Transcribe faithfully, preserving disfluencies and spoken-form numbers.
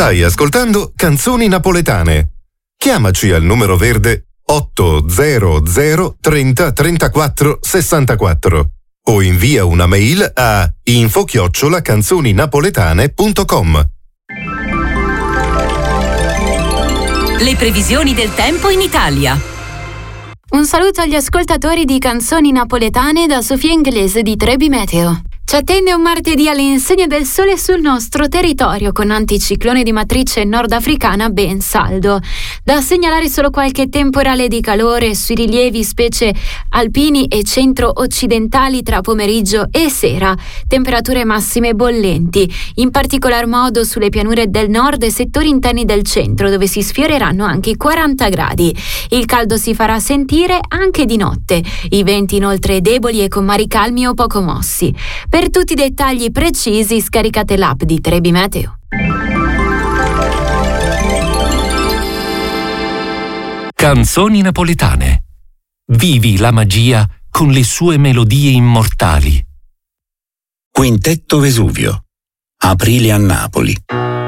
Stai ascoltando Canzoni Napoletane. Chiamaci al numero verde otto zero zero trenta trentaquattro sessantaquattro o invia una mail a info chiocciola canzoninapoletane punto com. Le previsioni del tempo in Italia. Un saluto agli ascoltatori di Canzoni Napoletane da Sofia Inglese di Trebi Meteo. Ci attende un martedì all'insegna del sole sul nostro territorio con anticiclone di matrice nordafricana ben saldo. Da segnalare solo qualche temporale di calore sui rilievi specie alpini e centro-occidentali tra pomeriggio e sera. Temperature massime bollenti, in particolar modo sulle pianure del nord e settori interni del centro dove si sfioreranno anche i quaranta gradi. Il caldo si farà sentire anche di notte. I venti inoltre deboli e con mari calmi o poco mossi. Per tutti i dettagli precisi scaricate l'app di Trebi Meteo. Canzoni napoletane. Vivi la magia con le sue melodie immortali. Quintetto Vesuvio. Aprile a Napoli.